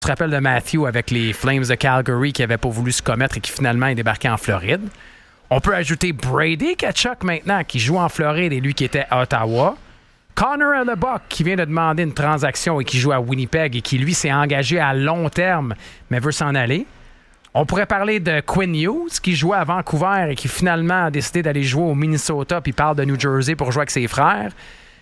te rappelles de Matthew avec les Flames de Calgary qui n'avaient pas voulu se commettre et qui finalement est débarqué en Floride. On peut ajouter Brady Tkachuk maintenant qui joue en Floride et lui qui était à Ottawa. Connor Hellebuck qui vient de demander une transaction et qui joue à Winnipeg et qui lui s'est engagé à long terme mais veut s'en aller. On pourrait parler de Quinn Hughes qui jouait à Vancouver et qui finalement a décidé d'aller jouer au Minnesota puis parle de New Jersey pour jouer avec ses frères.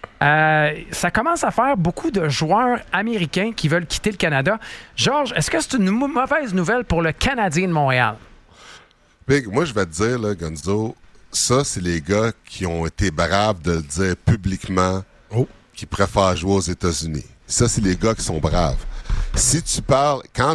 Ça commence à faire beaucoup de joueurs américains qui veulent quitter le Canada. Georges, est-ce que c'est une mauvaise nouvelle pour le Canadien de Montréal? Big, moi, je vais te dire, là, Gonzo, ça, c'est les gars qui ont été braves de le dire publiquement qui préfèrent jouer aux États-Unis. Ça, c'est les gars qui sont braves. Si tu parles, quand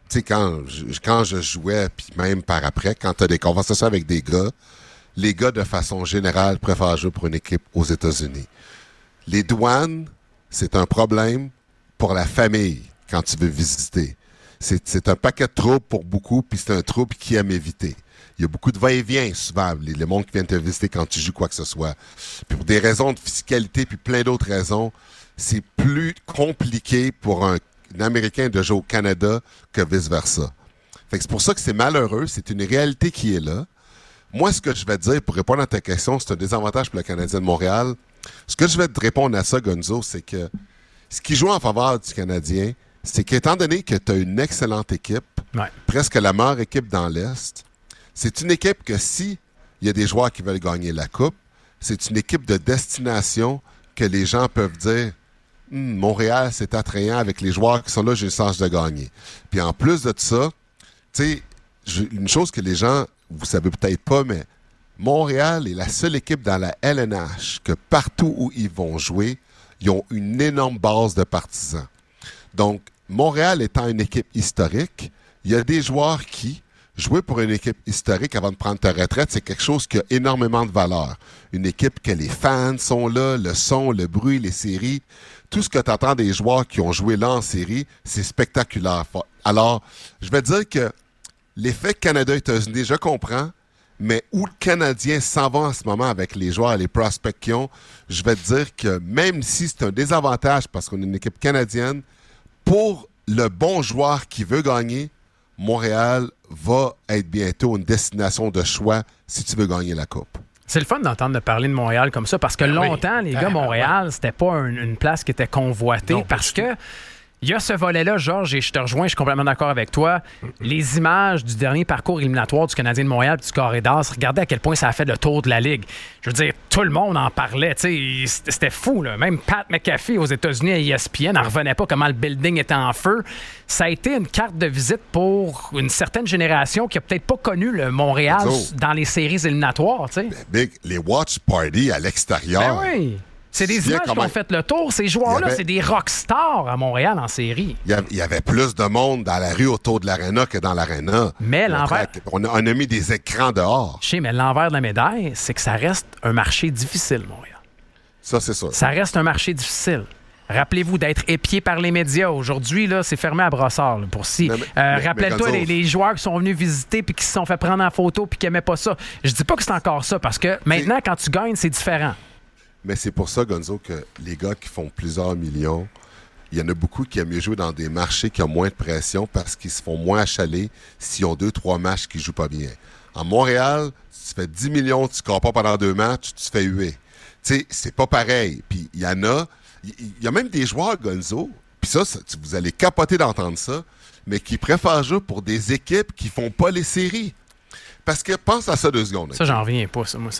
je jouais, puis même par après, quand tu as des conversations avec des gars, les gars, de façon générale, préfèrent jouer pour une équipe aux États-Unis. Les douanes, c'est un problème pour la famille quand tu veux visiter. C'est un paquet de troubles pour beaucoup, puis c'est un trouble qui aime éviter. Il y a beaucoup de va-et-vient souvent, les mondes qui viennent te visiter quand tu joues quoi que ce soit. Puis pour des raisons de fiscalité, puis plein d'autres raisons, c'est plus compliqué pour un Américain de jouer au Canada que vice-versa. Fait que c'est pour ça que c'est malheureux, c'est une réalité qui est là. Moi, ce que je vais te dire, pour répondre à ta question, c'est un désavantage pour le Canadien de Montréal. Ce que je vais te répondre à ça, Gonzo, c'est que ce qui joue en faveur du Canadien, c'est qu'étant donné que tu as une excellente équipe, presque la meilleure équipe dans l'Est, c'est une équipe que si il y a des joueurs qui veulent gagner la Coupe, c'est une équipe de destination que les gens peuvent dire Montréal, c'est attrayant avec les joueurs qui sont là, j'ai le sens de gagner. Puis en plus de ça, tu sais, une chose que les gens, vous savez peut-être pas, mais Montréal est la seule équipe dans la LNH que partout où ils vont jouer, ils ont une énorme base de partisans. Donc, Montréal étant une équipe historique, il y a des joueurs qui, jouer pour une équipe historique avant de prendre ta retraite, c'est quelque chose qui a énormément de valeur. Une équipe que les fans sont là, le son, le bruit, les séries. Tout ce que tu entends des joueurs qui ont joué là en série, c'est spectaculaire. Alors, je vais dire que l'effet Canada-États-Unis, je comprends, mais où le Canadien s'en va en ce moment avec les joueurs et les prospects qu'ils ont, je vais te dire que même si c'est un désavantage parce qu'on est une équipe canadienne, pour le bon joueur qui veut gagner, Montréal va être bientôt une destination de choix si tu veux gagner la Coupe. C'est le fun d'entendre parler de Montréal comme ça parce que longtemps, les gars, Montréal, c'était pas une place qui était convoitée parce que il y a ce volet-là, Georges, et je te rejoins, je suis complètement d'accord avec toi. Les images du dernier parcours éliminatoire du Canadien de Montréal et du Carré d'As, regardez à quel point ça a fait le tour de la Ligue. Je veux dire, tout le monde en parlait. C'était fou, là. Même Pat McAfee aux États-Unis à ESPN n'en revenait pas comment le building était en feu. Ça a été une carte de visite pour une certaine génération qui n'a peut-être pas connu le Montréal dans les séries éliminatoires. Big, les watch parties à l'extérieur. Ben oui. C'est des images qui ont fait le tour. Ces joueurs-là, c'est des rockstars à Montréal en série. Il y avait plus de monde dans la rue autour de l'aréna que dans l'aréna. Mais l'envers... On a mis des écrans dehors. Je sais, mais l'envers de la médaille, c'est que ça reste un marché difficile, Montréal. Ça, c'est sûr. Ça reste un marché difficile. Rappelez-vous d'être épié par les médias. Aujourd'hui, là, c'est fermé à brossard. Là, pour si. Rappelle-toi les joueurs qui sont venus visiter puis qui se sont fait prendre en photo puis qui n'aimaient pas ça. Je dis pas que c'est encore ça parce que maintenant, quand tu gagnes, c'est différent. Mais c'est pour ça, Gonzo, que les gars qui font plusieurs millions, il y en a beaucoup qui aiment mieux jouer dans des marchés qui ont moins de pression parce qu'ils se font moins achaler s'ils ont 2-3 matchs qui ne jouent pas bien. En Montréal, si tu fais 10 millions, tu ne scores pas pendant 2 matchs, tu te fais huer. Tu sais, c'est pas pareil. Puis il y en a... Il y a même des joueurs, Gonzo, puis ça, vous allez capoter d'entendre ça, mais qui préfèrent jouer pour des équipes qui font pas les séries. Parce que pense à ça 2 secondes. Ça, j'en reviens pas. Ça, moi,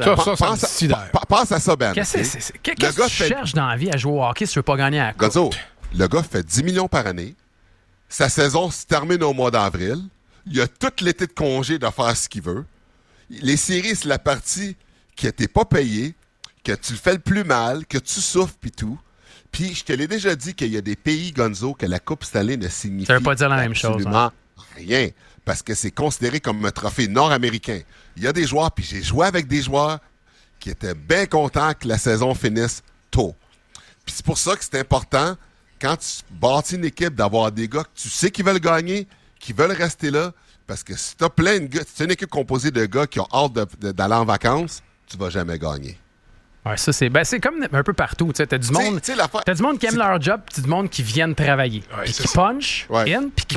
pense à ça, Ben. Qu'est-ce que tu cherches dans la vie à jouer au hockey si tu veux pas gagner à la Coupe? Gonzo, le gars fait 10 millions par année. Sa saison se termine au mois d'avril. Il a tout l'été de congé de faire ce qu'il veut. Les séries, c'est la partie que t'es pas payé, que tu le fais le plus mal, que tu souffres pis tout. Puis je te l'ai déjà dit qu'il y a des pays, Gonzo, que la Coupe Stanley ne signifie ça veut pas dire la même chose. Absolument rien. Parce que c'est considéré comme un trophée nord-américain. Il y a des joueurs, puis j'ai joué avec des joueurs qui étaient bien contents que la saison finisse tôt. Puis c'est pour ça que c'est important, quand tu bâtis une équipe, d'avoir des gars que tu sais qui veulent gagner, qui veulent rester là. Parce que si tu as plein de gars, si c'est une équipe composée de gars qui ont hâte d'aller en vacances, tu vas jamais gagner. Ouais, ça, c'est comme un peu partout. Tu as du monde qui aime leur job, puis du monde qui viennent travailler. Puis qui punch in, puis qui